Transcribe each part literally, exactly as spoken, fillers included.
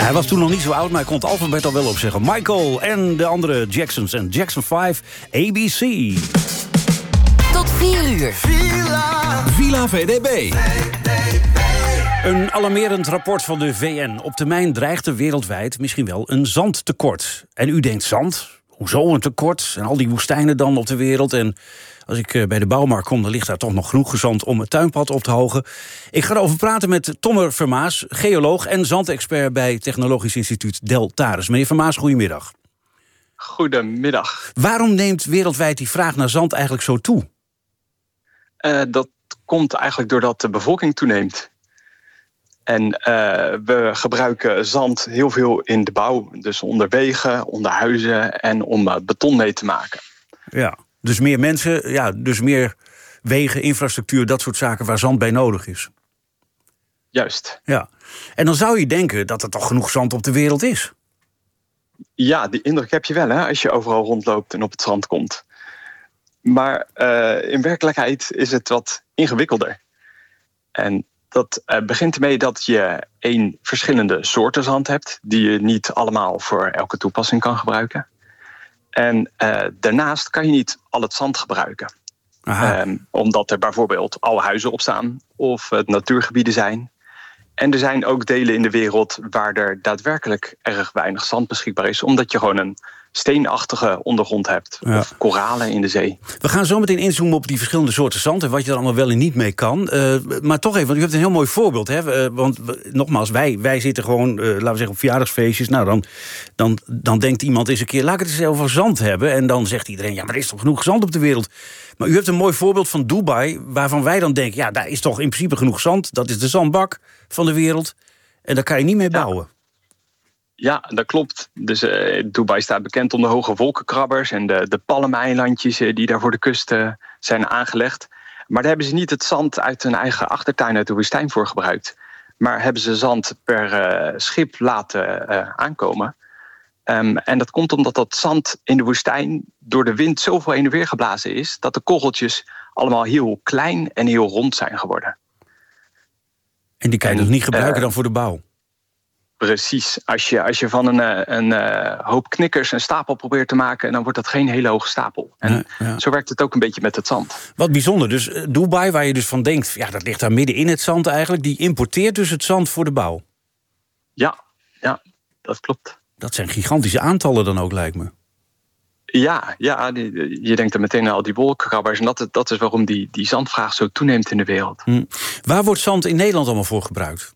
Hij was toen nog niet zo oud, maar hij kon het alfabet al wel opzeggen. Michael en de andere Jacksons en Jackson vijf, A B C. Tot vier uur. Villa, Villa V D B. Een alarmerend rapport van de V N. Op termijn dreigt er wereldwijd misschien wel een zandtekort. En u denkt zand? Hoezo een tekort? En al die woestijnen dan op de wereld. En als ik bij de bouwmarkt kom, dan ligt daar toch nog genoeg zand om het tuinpad op te hogen. Ik ga erover praten met Tomer Vermaas, geoloog en zandexpert bij Technologisch Instituut Deltares. Meneer Vermaas, goedemiddag. Goedemiddag. Waarom neemt wereldwijd die vraag naar zand eigenlijk zo toe? Uh, dat komt eigenlijk doordat de bevolking toeneemt. En uh, we gebruiken zand heel veel in de bouw. Dus onder wegen, onder huizen en om uh, beton mee te maken. Ja, dus meer mensen, ja, dus meer wegen, infrastructuur, dat soort zaken waar zand bij nodig is. Juist. Ja. En dan zou je denken dat er toch genoeg zand op de wereld is. Ja, die indruk heb je wel, hè, als je overal rondloopt en op het strand komt. Maar uh, in werkelijkheid is het wat ingewikkelder. En dat uh, begint ermee dat je één verschillende soorten zand hebt, die je niet allemaal voor elke toepassing kan gebruiken. En uh, daarnaast kan je niet al het zand gebruiken. Um, omdat er bijvoorbeeld oude huizen op staan of het natuurgebieden zijn. En er zijn ook delen in de wereld waar er daadwerkelijk erg weinig zand beschikbaar is, omdat je gewoon een steenachtige ondergrond hebt. Ja. Of koralen in de zee. We gaan zo meteen inzoomen op die verschillende soorten zand en wat je er allemaal wel en niet mee kan. Uh, maar toch even, want u hebt een heel mooi voorbeeld. Hè? Uh, want uh, nogmaals, wij, wij zitten gewoon, uh, laten we zeggen, op verjaardagsfeestjes. Nou, dan, dan, dan denkt iemand eens een keer, laat ik het eens over zand hebben. En dan zegt iedereen, ja, maar er is toch genoeg zand op de wereld. Maar u hebt een mooi voorbeeld van Dubai, waarvan wij dan denken, ja, daar is toch in principe genoeg zand. Dat is de zandbak van de wereld. En daar kan je niet mee bouwen. Ja. Ja, dat klopt. Dus uh, Dubai staat bekend om de hoge wolkenkrabbers en de, de palmeilandjes uh, die daar voor de kust uh, zijn aangelegd. Maar daar hebben ze niet het zand uit hun eigen achtertuin uit de woestijn voor gebruikt. Maar hebben ze zand per uh, schip laten uh, aankomen. Um, en dat komt omdat dat zand in de woestijn door de wind zoveel heen en weer geblazen is, dat de korreltjes allemaal heel klein en heel rond zijn geworden. En die kan je en, dus niet gebruiken uh, dan voor de bouw? Precies. Als je, als je van een, een, een hoop knikkers een stapel probeert te maken, dan wordt dat geen hele hoge stapel. En ja, ja. Zo werkt het ook een beetje met het zand. Wat bijzonder. Dus Dubai, waar je dus van denkt, ja, dat ligt daar midden in het zand eigenlijk, die importeert dus het zand voor de bouw. Ja, ja, dat klopt. Dat zijn gigantische aantallen dan ook, lijkt me. Ja, ja, je denkt er meteen aan al die wolkenkrabbers. En dat, dat is waarom die, die zandvraag zo toeneemt in de wereld. Hm. Waar wordt zand in Nederland allemaal voor gebruikt?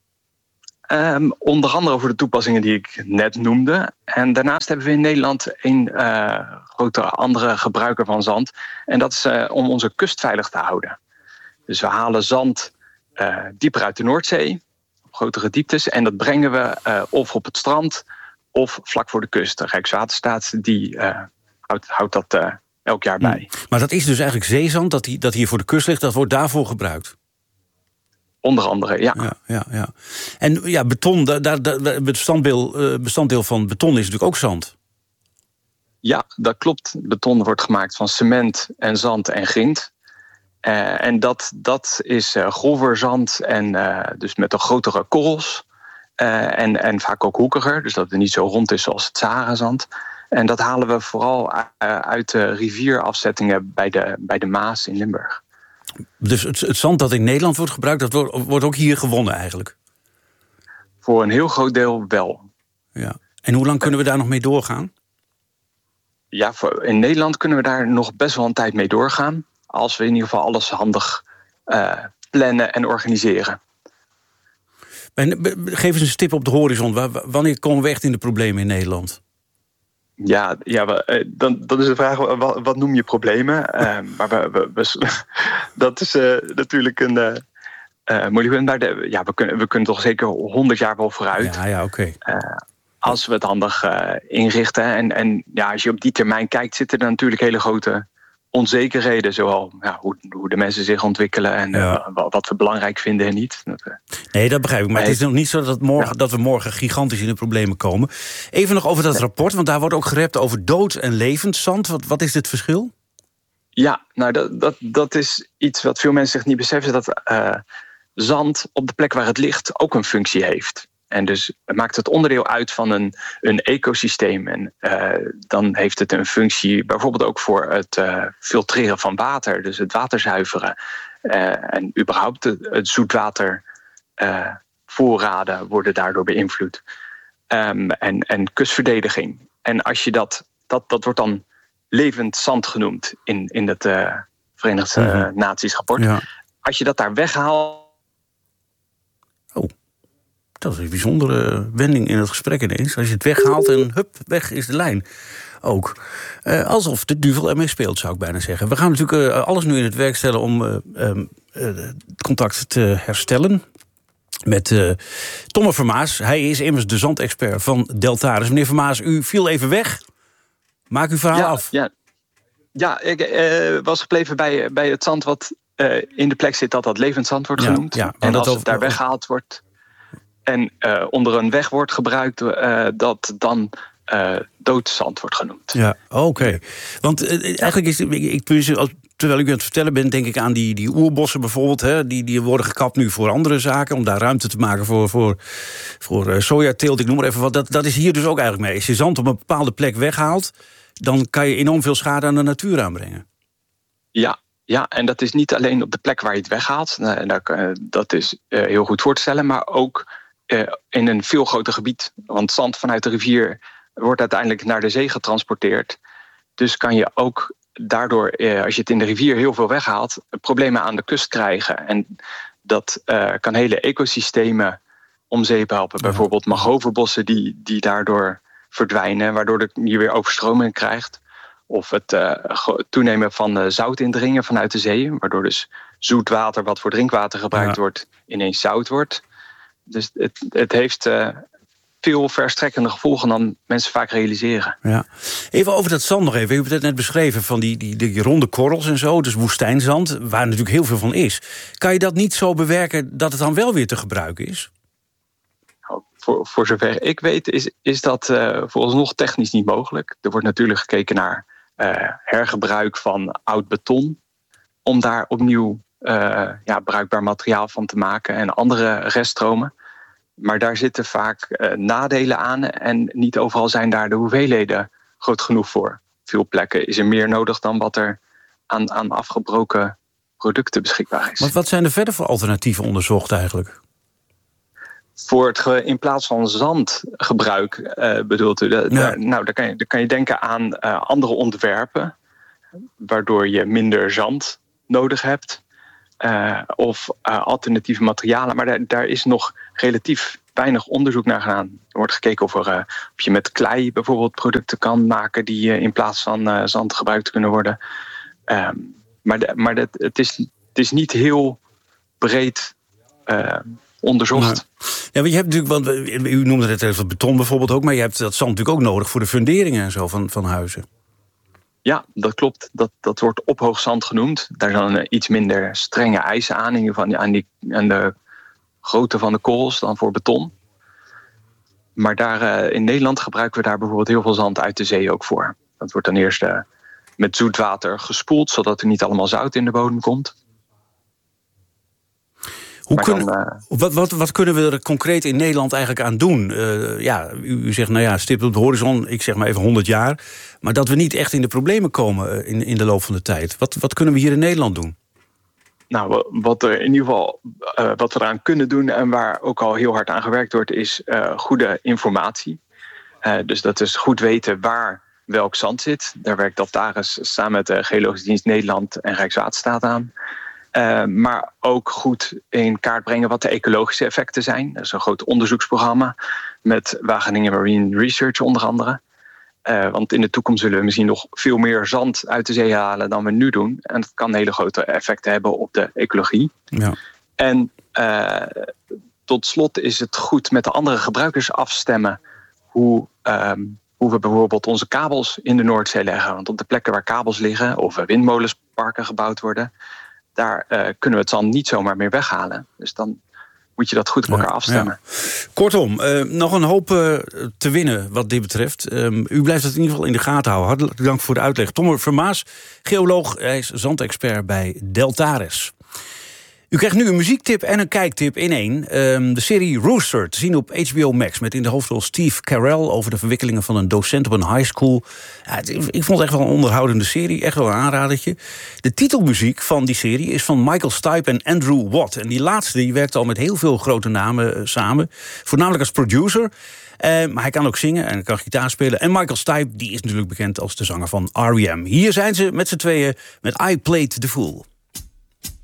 Um, onder andere voor de toepassingen die ik net noemde. En daarnaast hebben we in Nederland een uh, grote andere gebruiker van zand. En dat is uh, om onze kust veilig te houden. Dus we halen zand uh, dieper uit de Noordzee, op grotere dieptes. En dat brengen we uh, of op het strand of vlak voor de kust. De Rijkswaterstaat die, uh, houdt, houdt dat uh, elk jaar bij. Hmm. Maar dat is dus eigenlijk zeezand dat, die, dat hier voor de kust ligt, dat wordt daarvoor gebruikt? Onder andere, ja. ja, ja, ja. En ja, beton, daar, daar, het bestanddeel, bestanddeel van beton is natuurlijk ook zand. Ja, dat klopt. Beton wordt gemaakt van cement en zand en grind. Uh, en dat, dat is uh, grover zand en uh, dus met de grotere korrels. Uh, en, en vaak ook hoekiger, dus dat het niet zo rond is zoals het Sahara-zand. En dat halen we vooral uh, uit de rivierafzettingen bij de, bij de Maas in Limburg. Dus het, het zand dat in Nederland wordt gebruikt, dat wordt, wordt ook hier gewonnen eigenlijk? Voor een heel groot deel wel. Ja. En hoe lang kunnen we daar nog mee doorgaan? Ja, voor, in Nederland kunnen we daar nog best wel een tijd mee doorgaan, als we in ieder geval alles handig uh, plannen en organiseren. En geef eens een stip op de horizon. Wanneer komen we echt in de problemen in Nederland? Ja, ja dan, dan is de vraag, wat, wat noem je problemen? Uh, maar we, we, we, dat is uh, natuurlijk een uh, uh, moeilijk. Maar de, ja, we, kunnen, we kunnen toch zeker honderd jaar wel vooruit. Ja, ja, oké. Okay. Uh, als we het handig uh, inrichten. En, en ja, als je op die termijn kijkt, zitten er natuurlijk hele grote onzekerheden. Zowel ja, hoe, hoe de mensen zich ontwikkelen en ja. uh, wat we belangrijk vinden en niet. Dat, uh, nee, dat begrijp ik. Maar nee. Het is nog niet zo dat, morgen, ja. dat we morgen gigantisch in de problemen komen. Even nog over dat nee. rapport, want daar wordt ook gerept over dood en levend zand. Wat, wat is dit verschil? Ja, nou dat, dat, dat is iets wat veel mensen zich niet beseffen. Dat uh, zand op de plek waar het ligt ook een functie heeft. En dus maakt het onderdeel uit van een, een ecosysteem. En uh, dan heeft het een functie bijvoorbeeld ook voor het uh, filtreren van water. Dus het waterzuiveren. Uh, en überhaupt het, het zoetwatervoorraden uh, worden daardoor beïnvloed. Um, en, en kustverdediging. En als je dat, dat, dat wordt dan levend zand genoemd in, in het uh, Verenigde uh, Naties rapport. Ja. Als je dat daar weghaalt. Oh, dat is een bijzondere wending in het gesprek ineens. Als je het weghaalt en hup, weg is de lijn. Ook. Uh, alsof de duivel ermee speelt, zou ik bijna zeggen. We gaan natuurlijk uh, alles nu in het werk stellen om uh, uh, het contact te herstellen met uh, Tomme Vermaas. Hij is immers de zandexpert van Deltares. Meneer Vermaas, u viel even weg. Maak uw verhaal ja, af. Ja, ja ik uh, was gebleven bij, bij het zand wat uh, in de plek zit dat dat levend zand wordt genoemd. Ja, ja, en als over... het daar weggehaald wordt en uh, onder een weg wordt gebruikt, uh, dat dan uh, doodzand wordt genoemd. Ja, oké. Okay. Want uh, eigenlijk is ik, ik, terwijl ik aan het vertellen ben, denk ik aan die, die oerbossen bijvoorbeeld. Hè, die, die worden gekapt nu voor andere zaken, om daar ruimte te maken voor, voor, voor uh, sojateelt. Ik noem maar even wat. Dat, dat is hier dus ook eigenlijk mee. Als je zand op een bepaalde plek weghaalt, dan kan je enorm veel schade aan de natuur aanbrengen. Ja, ja, en dat is niet alleen op de plek waar je het weghaalt. Dat is uh, heel goed voor te stellen, maar ook uh, in een veel groter gebied. Want zand vanuit de rivier wordt uiteindelijk naar de zee getransporteerd. Dus kan je ook daardoor, uh, als je het in de rivier heel veel weghaalt, problemen aan de kust krijgen. En dat uh, kan hele ecosystemen om zeep helpen. Ja. Bijvoorbeeld mangrovenbossen die, die daardoor verdwijnen, waardoor je weer overstroming krijgt. Of het uh, toenemen van uh, zoutindringen vanuit de zee, waardoor dus zoet water wat voor drinkwater gebruikt ja. wordt, ineens zout wordt. Dus het, het heeft uh, veel verstrekkende gevolgen dan mensen vaak realiseren. Ja. Even over dat zand nog even. U hebt het net beschreven van die, die, die ronde korrels en zo, dus woestijnzand, waar natuurlijk heel veel van is. Kan je dat niet zo bewerken dat het dan wel weer te gebruiken is? Voor, voor zover ik weet is, is dat uh, vooralsnog technisch niet mogelijk. Er wordt natuurlijk gekeken naar uh, hergebruik van oud beton, om daar opnieuw uh, ja, bruikbaar materiaal van te maken en andere reststromen. Maar daar zitten vaak uh, nadelen aan en niet overal zijn daar de hoeveelheden groot genoeg voor. Veel plekken is er meer nodig dan wat er aan, aan afgebroken producten beschikbaar is. Maar wat zijn er verder voor alternatieven onderzocht eigenlijk? Voor het ge, in plaats van zandgebruik uh, bedoelt u? De, ja. daar, nou, daar kan, je, daar kan je denken aan uh, andere ontwerpen, waardoor je minder zand nodig hebt. Uh, of uh, alternatieve materialen. Maar daar, daar is nog relatief weinig onderzoek naar gedaan. Er wordt gekeken of, er, uh, of je met klei bijvoorbeeld producten kan maken die uh, in plaats van uh, zand gebruikt kunnen worden. Um, maar de, maar de, het, is, het is niet heel breed Uh, onderzocht. Ja, want je hebt natuurlijk, want u noemde het even beton bijvoorbeeld ook, maar je hebt dat zand natuurlijk ook nodig voor de funderingen en zo van, van huizen. Ja, dat klopt. Dat, dat wordt ophoogzand genoemd. Daar zijn uh, iets minder strenge eisen aan, in ieder geval aan, die, aan de grootte van de korrels dan voor beton. Maar daar, uh, in Nederland gebruiken we daar bijvoorbeeld heel veel zand uit de zee ook voor. Dat wordt dan eerst uh, met zoetwater gespoeld, zodat er niet allemaal zout in de bodem komt. Hoe kunnen, dan, uh, wat, wat, wat kunnen we er concreet in Nederland eigenlijk aan doen? Uh, ja, u, u zegt, nou ja, stip op de horizon, ik zeg maar even honderd jaar. Maar dat we niet echt in de problemen komen in, in de loop van de tijd. Wat, wat kunnen we hier in Nederland doen? Nou, wat er in ieder geval uh, wat we eraan kunnen doen en waar ook al heel hard aan gewerkt wordt, is uh, goede informatie. Uh, dus dat is goed weten waar welk zand zit. Daar werkt Deltares samen met de Geologische Dienst Nederland en Rijkswaterstaat aan. Uh, maar ook goed in kaart brengen wat de ecologische effecten zijn. Dat is een groot onderzoeksprogramma met Wageningen Marine Research onder andere. Uh, want in de toekomst zullen we misschien nog veel meer zand uit de zee halen dan we nu doen. En dat kan hele grote effecten hebben op de ecologie. Ja. En uh, tot slot is het goed met de andere gebruikers afstemmen hoe, um, hoe we bijvoorbeeld onze kabels in de Noordzee leggen. Want op de plekken waar kabels liggen of windmolensparken gebouwd worden, daar uh, kunnen we het zand niet zomaar meer weghalen. Dus dan moet je dat goed op elkaar ja, afstemmen. Ja. Kortom, uh, nog een hoop uh, te winnen wat dit betreft. Um, u blijft het in ieder geval in de gaten houden. Hartelijk dank voor de uitleg. Tomme Vermaas, geoloog, hij is zandexpert bij Deltares. U krijgt nu een muziektip en een kijktip in één. Um, de serie Rooster, te zien op H B O Max... met in de hoofdrol Steve Carell over de verwikkelingen van een docent op een high school. Ja, het, ik vond het echt wel een onderhoudende serie, echt wel een aanradertje. De titelmuziek van die serie is van Michael Stipe en Andrew Watt. En die laatste die werkt al met heel veel grote namen uh, samen. Voornamelijk als producer. Uh, maar hij kan ook zingen en hij kan gitaar spelen. En Michael Stipe die is natuurlijk bekend als de zanger van R E M. Hier zijn ze met z'n tweeën met I Played the Fool.